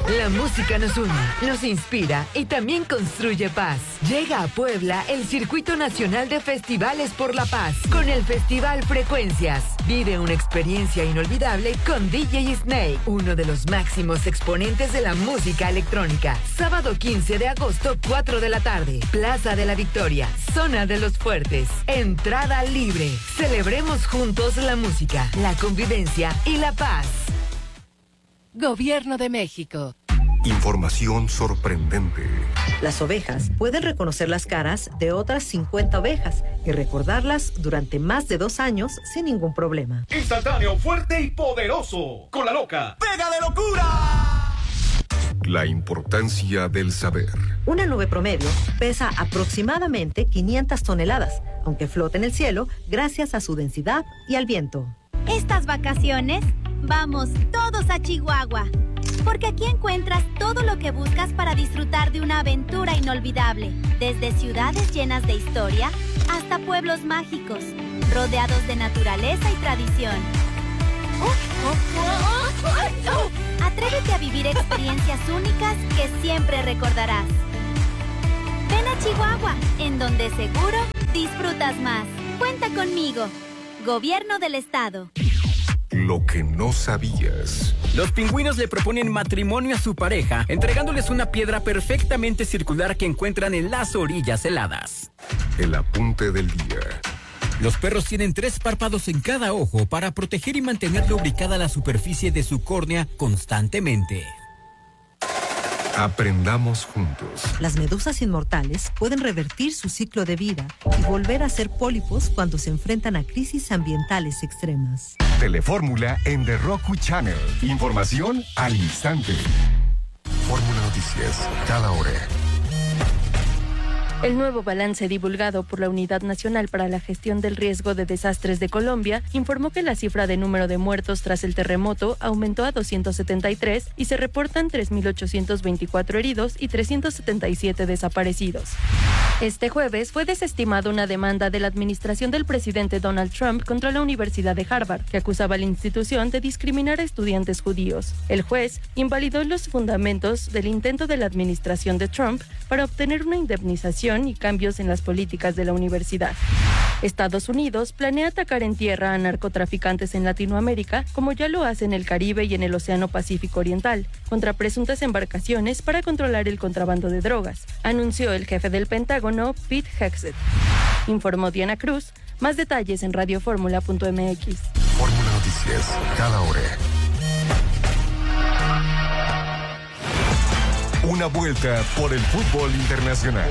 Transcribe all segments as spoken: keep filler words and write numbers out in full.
La música nos une, nos inspira y también construye paz. Llega a Puebla el Circuito Nacional de Festivales por la Paz con el Festival Frecuencias. Vive una experiencia inolvidable con D J Snake, uno de los máximos exponentes de la música electrónica. Sábado quince de agosto, cuatro de la tarde. Plaza de la Victoria, Zona de los Fuertes. Entrada libre. Celebremos juntos la música, la convivencia y la paz. Gobierno de México. Información sorprendente. Las ovejas pueden reconocer las caras de otras cincuenta ovejas y recordarlas durante más de dos años sin ningún problema. Instantáneo, fuerte y poderoso. Con la loca. ¡Pega de locura! La importancia del saber. Una nube promedio pesa aproximadamente quinientas toneladas, aunque flota en el cielo gracias a su densidad y al viento. Estas vacaciones, vamos todos a Chihuahua, porque aquí encuentras todo lo que buscas para disfrutar de una aventura inolvidable, desde ciudades llenas de historia hasta pueblos mágicos, rodeados de naturaleza y tradición. Atrévete a vivir experiencias únicas que siempre recordarás. Ven a Chihuahua, en donde seguro disfrutas más. Cuenta conmigo. Gobierno del Estado. Lo que no sabías. Los pingüinos le proponen matrimonio a su pareja, entregándoles una piedra perfectamente circular que encuentran en las orillas heladas. El apunte del día. Los perros tienen tres párpados en cada ojo para proteger y mantener lubricada la superficie de su córnea constantemente. Aprendamos juntos. Las medusas inmortales pueden revertir su ciclo de vida y volver a ser pólipos cuando se enfrentan a crisis ambientales extremas. Telefórmula en The Roku Channel. Información al instante. Fórmula Noticias, cada hora. El nuevo balance divulgado por la Unidad Nacional para la Gestión del Riesgo de Desastres de Colombia informó que la cifra de número de muertos tras el terremoto aumentó a doscientos setenta y tres y se reportan tres mil ochocientos veinticuatro heridos y trescientos setenta y siete desaparecidos. Este jueves fue desestimada una demanda de la administración del presidente Donald Trump contra la Universidad de Harvard, que acusaba a la institución de discriminar a estudiantes judíos. El juez invalidó los fundamentos del intento de la administración de Trump para obtener una indemnización y cambios en las políticas de la universidad. Estados Unidos planea atacar en tierra a narcotraficantes en Latinoamérica, como ya lo hace en el Caribe y en el Océano Pacífico Oriental, contra presuntas embarcaciones para controlar el contrabando de drogas, anunció el jefe del Pentágono, Pete Hegseth. Informó Diana Cruz. Más detalles en radioformula punto m x. Fórmula Noticias, cada hora. Una vuelta por el fútbol internacional.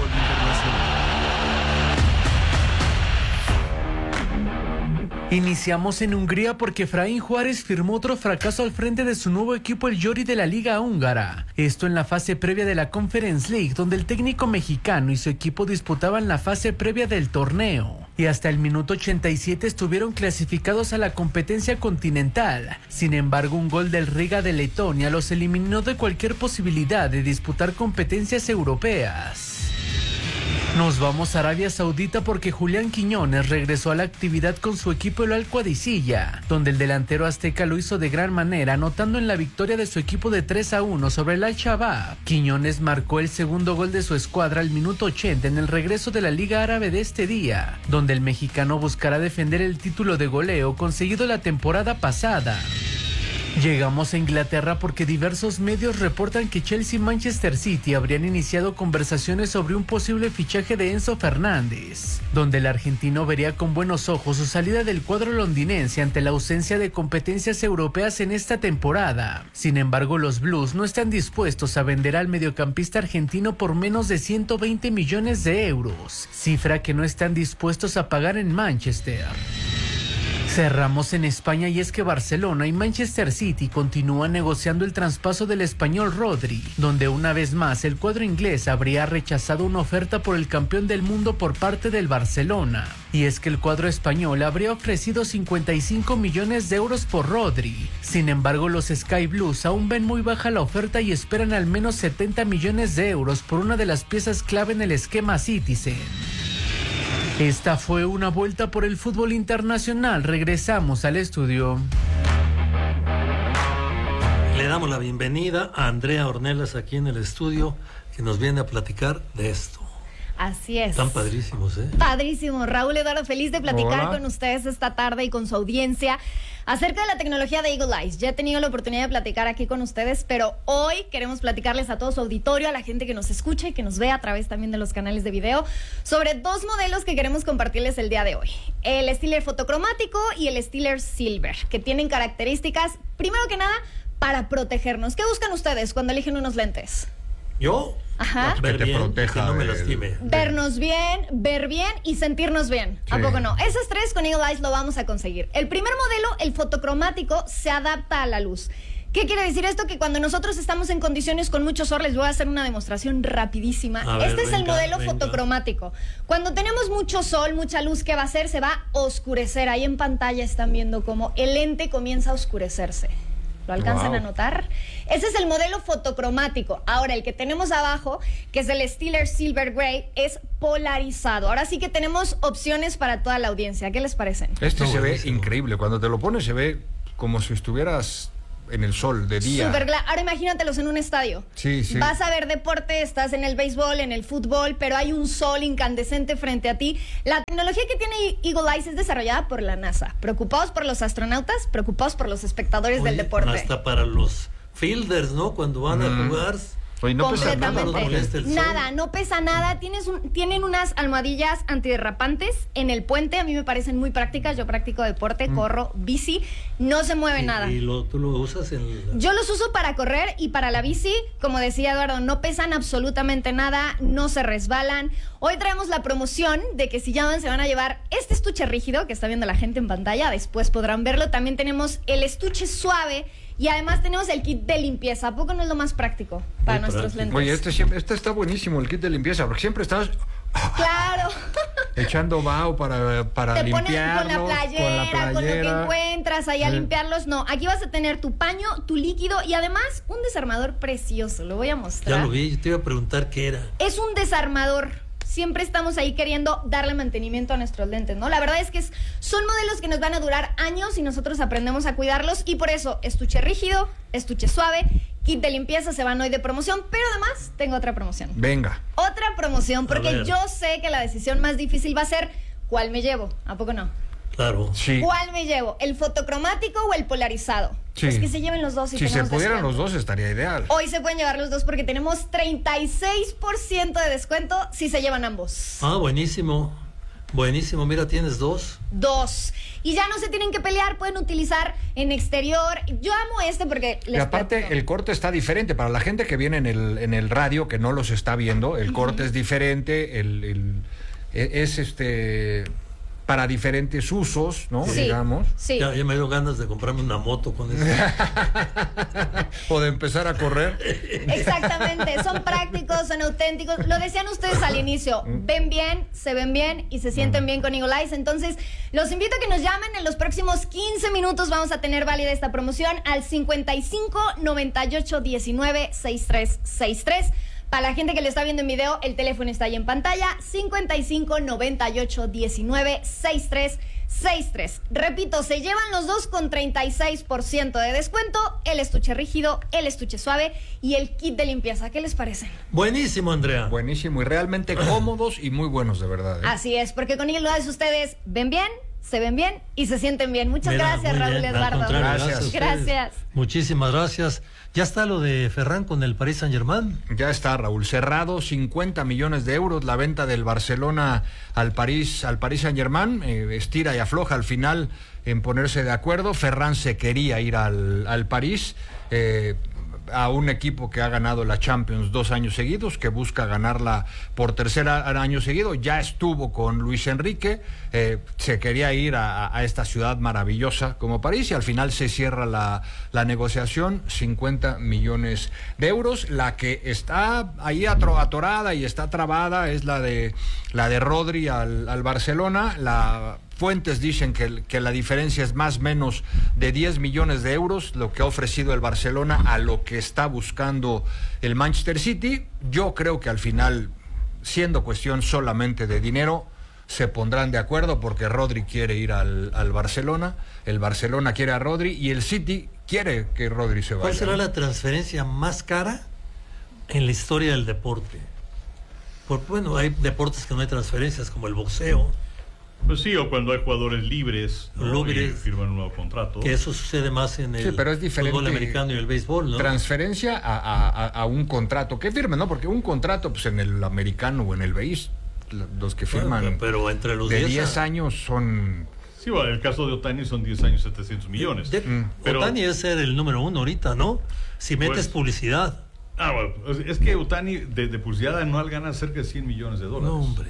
Iniciamos en Hungría porque Efraín Juárez firmó otro fracaso al frente de su nuevo equipo, el Győri de la Liga Húngara. Esto en la fase previa de la Conference League, donde el técnico mexicano y su equipo disputaban la fase previa del torneo. Y hasta el minuto ochenta y siete estuvieron clasificados a la competencia continental. Sin embargo, un gol del Riga de Letonia los eliminó de cualquier posibilidad de disputar competencias europeas. Nos vamos a Arabia Saudita porque Julián Quiñones regresó a la actividad con su equipo el Al-Qadisiyah, donde el delantero azteca lo hizo de gran manera, anotando en la victoria de su equipo de tres a uno sobre el Al-Shabaab. Quiñones marcó el segundo gol de su escuadra al minuto ochenta en el regreso de la Liga Árabe de este día, donde el mexicano buscará defender el título de goleo conseguido la temporada pasada. Llegamos a Inglaterra porque diversos medios reportan que Chelsea y Manchester City habrían iniciado conversaciones sobre un posible fichaje de Enzo Fernández, donde el argentino vería con buenos ojos su salida del cuadro londinense ante la ausencia de competencias europeas en esta temporada. Sin embargo, los Blues no están dispuestos a vender al mediocampista argentino por menos de ciento veinte millones de euros, cifra que no están dispuestos a pagar en Manchester. Cerramos en España y es que Barcelona y Manchester City continúan negociando el traspaso del español Rodri, donde una vez más el cuadro inglés habría rechazado una oferta por el campeón del mundo por parte del Barcelona. Y es que el cuadro español habría ofrecido cincuenta y cinco millones de euros por Rodri. Sin embargo, los Sky Blues aún ven muy baja la oferta y esperan al menos setenta millones de euros por una de las piezas clave en el esquema Citizen. Esta fue una vuelta por el fútbol internacional. Regresamos al estudio. Le Le damos la bienvenida a Andrea Ornelas aquí en el estudio, que nos viene a platicar de esto. Así es. Están padrísimos, ¿eh? Padrísimo. Raúl Eduardo, feliz de platicar Hola. con ustedes esta tarde y con su audiencia acerca de la tecnología de Eagle Eyes. Ya he tenido la oportunidad de platicar aquí con ustedes, pero hoy queremos platicarles a todo su auditorio, a la gente que nos escucha y que nos ve a través también de los canales de video, sobre dos modelos que queremos compartirles el día de hoy. El Steeler fotocromático y el Steeler Silver, que tienen características, primero que nada, para protegernos. ¿Qué buscan ustedes cuando eligen unos lentes? ¿Yo? Ajá. Ver Que te bien, proteja que no me del- lastime. Vernos bien, ver bien y sentirnos bien. ¿A Sí. poco no? Esas tres con Eagle Eyes lo vamos a conseguir. El primer modelo, el fotocromático, se adapta a la luz. ¿Qué quiere decir esto? Que cuando nosotros estamos en condiciones con mucho sol, les voy a hacer una demostración rapidísima. A ver, este es el venga, modelo venga. fotocromático. Cuando tenemos mucho sol, mucha luz, ¿qué va a hacer? Se va a oscurecer. Ahí en pantalla están viendo cómo el lente comienza a oscurecerse. ¿Lo alcanzan Wow. a notar? Ese es el modelo fotocromático. Ahora, el que tenemos abajo, que es el Steeler Silver Grey, es polarizado. Ahora sí que tenemos opciones para toda la audiencia. ¿Qué les parecen? Este se ve increíble. Cuando te lo pones se ve como si estuvieras en el sol de día. Super gla- Ahora imagínatelos en un estadio. Sí, sí. Vas a ver deporte, estás en el béisbol, en el fútbol, pero hay un sol incandescente frente a ti. La tecnología que tiene Eagle Eyes es desarrollada por la NASA. Preocupados por los astronautas, preocupados por los espectadores del Oye, deporte. Hasta para los fielders, ¿no? Cuando van a Mm. jugar. Oye, no pesa nada, Completamente. no molesta el sol. Nada, no pesa nada. Tienes un- tienen unas almohadillas antiderrapantes en el puente. A mí me parecen muy prácticas. Yo practico deporte, corro, bici. No se mueve Y- nada. Y lo, tú lo usas en... la- Yo los uso para correr y para la bici. Como decía Eduardo, no pesan absolutamente nada, no se resbalan. Hoy traemos la promoción de que si llaman se van a llevar este estuche rígido que está viendo la gente en pantalla. Después podrán verlo. También tenemos el estuche suave y además tenemos el kit de limpieza. ¿A poco no es lo más práctico para nuestros lentes? Oye, este, siempre, este está buenísimo, el kit de limpieza, porque siempre estás Claro. echando vaho para, para Te pones limpiarlos. con la, playera, con lo que encuentras ahí a Sí. limpiarlos. No, aquí vas a tener tu paño, tu líquido y además un desarmador precioso. Lo voy a mostrar. Ya lo vi, yo te iba a preguntar qué era. Es un desarmador. Siempre estamos ahí queriendo darle mantenimiento a nuestros lentes, ¿no? La verdad es que es- son modelos que nos van a durar años y nosotros aprendemos a cuidarlos y por eso estuche rígido, estuche suave, kit de limpieza se van hoy de promoción, pero además tengo otra promoción. Venga. Otra promoción, porque ver. yo sé que la decisión más difícil va a ser ¿cuál me llevo? ¿A poco no? Claro. Sí. ¿Cuál me llevo? ¿El fotocromático o el polarizado? Sí. Pues que se lleven los dos y Si se tenemos pudieran descuento. los dos estaría ideal. Hoy se pueden llevar los dos porque tenemos treinta y seis por ciento de descuento si se llevan ambos. Ah, buenísimo. Buenísimo, mira, tienes dos. Dos. Y ya no se tienen que pelear, pueden utilizar en exterior. Yo amo este porque Y les aparte platico. el corte está diferente. Para la gente que viene en el, en el radio, que no los está viendo, el corte es diferente, el, el- e- es este para diferentes usos, ¿no? Sí. Digamos. Sí. Ya, ya me dio ganas de comprarme una moto con eso. O de empezar a correr. Exactamente, son prácticos, son auténticos. Lo decían ustedes al inicio, ven bien, se ven bien y se sienten bien con Eagle Eyes. Entonces, los invito a que nos llamen. En los próximos quince minutos vamos a tener válida esta promoción al cincuenta y cinco, noventa y ocho, diecinueve, sesenta y tres sesenta y tres. Para la gente que lo está viendo en video, el teléfono está ahí en pantalla, cincuenta y cinco, noventa y ocho, diecinueve, sesenta y tres sesenta y tres. Repito, se llevan los dos con treinta y seis por ciento de descuento, el estuche rígido, el estuche suave y el kit de limpieza. ¿Qué les parece? Buenísimo, Andrea. Buenísimo y realmente cómodos y muy buenos, de verdad. ¿eh? Así es, porque con Eagle Eyes ustedes ven bien, se ven bien y se sienten bien. Muchas Mira, gracias, muy Raúl bien, al Eduardo. contrario, Gracias. a ustedes. Gracias. Muchísimas gracias. Ya está lo de Ferran con el Paris Saint-Germain. Ya está, Raúl. Cerrado cincuenta millones de euros la venta del Barcelona al París, al Paris Saint-Germain. Eh, estira y afloja al final en ponerse de acuerdo. Ferran se quería ir al, al París. Eh, a un equipo que ha ganado la Champions dos años seguidos, que busca ganarla por tercer año seguido. Ya estuvo con Luis Enrique, eh, se quería ir a, a esta ciudad maravillosa como París y al final se cierra la, la negociación, cincuenta millones de euros. La que está ahí atro, atorada y está trabada es la de la de Rodri al, al Barcelona. La fuentes dicen que, que la diferencia es más o menos de diez millones de euros, lo que ha ofrecido el Barcelona a lo que está buscando el Manchester City. Yo creo que al final, siendo cuestión solamente de dinero, se pondrán de acuerdo porque Rodri quiere ir al, al Barcelona, el Barcelona quiere a Rodri y el City quiere que Rodri se vaya. ¿Cuál será la transferencia más cara en la historia del deporte? Porque, bueno, hay deportes que no hay transferencias, como el boxeo. Pues sí, o cuando hay jugadores libres, ¿no? Libres, y firman un nuevo contrato. Que eso sucede más en el sí, pero es diferente, fútbol americano y el béisbol, ¿no? Transferencia a, a, a un contrato que firme, ¿no? Porque un contrato, pues en el americano o en el béis, los que firman bueno, pero entre los de diez años son... Sí, bueno, el caso de Ohtani son diez años, setecientos millones. De, de, pero Ohtani es ser el número uno ahorita, ¿no? Si metes pues, publicidad. Ah, bueno, es que Ohtani de, de publicidad anual gana cerca de cien millones de dólares. No, hombre.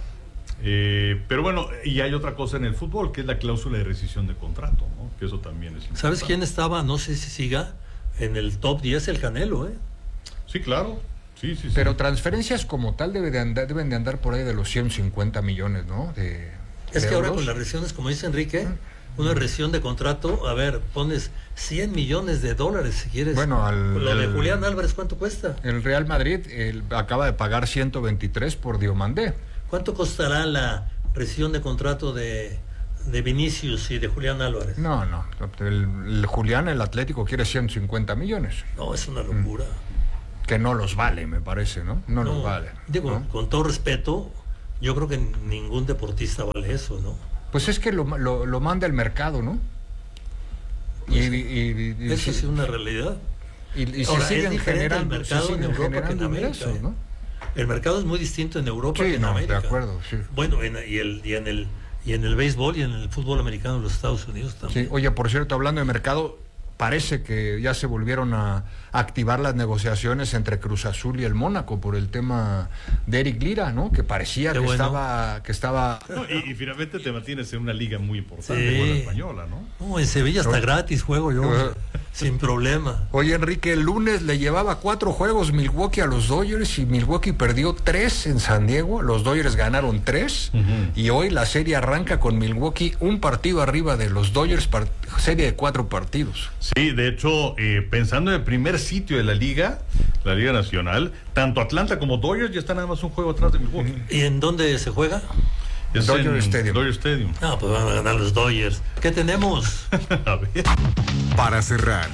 Eh, pero bueno, y hay otra cosa en el fútbol, que es la cláusula de rescisión de contrato, ¿no? Que eso también es importante. ¿Sabes quién estaba, no sé si siga, en el top diez? El Canelo, ¿eh? Sí, claro. Sí, sí, sí. Pero transferencias como tal debe de andar, deben de andar por ahí de los ciento cincuenta millones, ¿no? De, es de que euros. Ahora con las rescisiones, como dice Enrique, una rescisión de contrato, a ver, pones cien millones de dólares si quieres. Bueno, al, lo de el, Julián Álvarez, ¿cuánto cuesta? El Real Madrid el, acaba de pagar ciento veintitrés por Diomandé. ¿Cuánto costará la rescisión de contrato de, de Vinicius y de Julián Álvarez? No, no. El, el Julián, el Atlético, quiere ciento cincuenta millones. No, es una locura. Mm. Que no los vale, me parece, ¿no? No, no los vale. Digo, ¿no? Con todo respeto, yo creo que ningún deportista vale eso, ¿no? Pues es que lo, lo, lo manda el mercado, ¿no? Pues y, y, y, y, eso sí es una realidad. Y, y Ahora, se siguen es generando el mercado en Europa que en América, ingresos, ¿no? El mercado es muy distinto en Europa sí, que en no, América. De acuerdo, sí. Bueno, en, y, el, y en el y en el béisbol y en el fútbol americano de los Estados Unidos también. Sí, oye, por cierto, hablando de mercado, parece que ya se volvieron a activar las negociaciones entre Cruz Azul y el Mónaco por el tema de Eric Lira, ¿no? Que parecía Qué que bueno. estaba que estaba no, y, y finalmente te mantienes en una liga muy importante, sí. Como la española, ¿no? No, en Sevilla está gratis juego yo, uh, sin problema. Oye, Enrique, el lunes le llevaba cuatro juegos Milwaukee a los Dodgers y Milwaukee perdió tres en San Diego, los Dodgers ganaron tres, uh-huh. Y hoy la serie arranca con Milwaukee un partido arriba de los Dodgers, part- serie de cuatro partidos. Sí, de hecho, eh, pensando en el primer sitio de la liga, la Liga Nacional, tanto Atlanta como Dodgers ya están nada más un juego atrás de Milwaukee. ¿Y en dónde se juega? Es Dodger en Stadium. Dodger Stadium. Ah, pues van a ganar los Dodgers. ¿Qué tenemos? A ver. Para cerrar.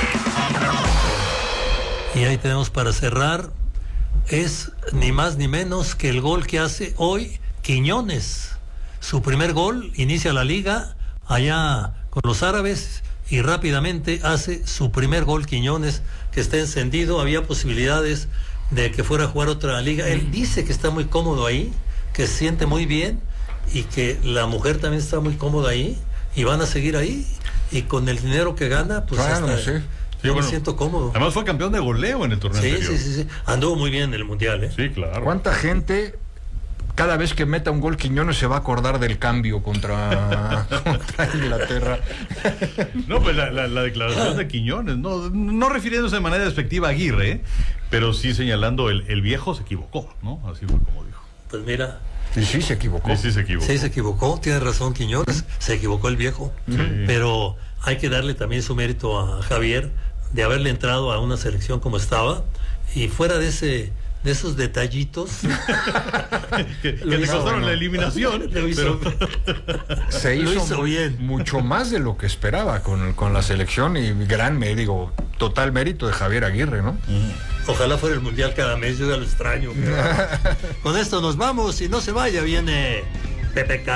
Y ahí tenemos para cerrar, es ni más ni menos que el gol que hace hoy Quiñones. Su primer gol, inicia la liga allá con los árabes y rápidamente hace su primer gol Quiñones, que está encendido. Había posibilidades de que fuera a jugar otra liga. Él dice que está muy cómodo ahí, que se siente muy bien y que la mujer también está muy cómoda ahí y van a seguir ahí y con el dinero que gana, pues bueno, hasta, sí. yo bueno, me siento cómodo. Además fue campeón de goleo en el torneo sí, anterior. Sí, sí, sí. Anduvo muy bien en el Mundial, ¿eh? Sí, claro. ¿Cuánta gente cada vez que meta un gol Quiñones se va a acordar del cambio contra, contra Inglaterra? No, pues la, la, la declaración de Quiñones, no, no refiriéndose de manera despectiva a Aguirre, ¿eh? Pero sí señalando el, el viejo se equivocó, ¿no? Así fue como dijo. Pues mira. Y sí se equivocó. Sí, sí se equivocó. Sí se equivocó, tiene razón Quiñones, se equivocó el viejo. Sí. Pero hay que darle también su mérito a Javier de haberle entrado a una selección como estaba y fuera de ese de esos detallitos que, que le costaron la eliminación. Lo hizo, pero se hizo, lo hizo bien. Mucho más de lo que esperaba con, con la selección y gran mérito, total mérito de Javier Aguirre, ¿no? Mm. Ojalá fuera el Mundial cada mes, yo ya lo extraño. Con esto nos vamos y no se vaya, viene P P K.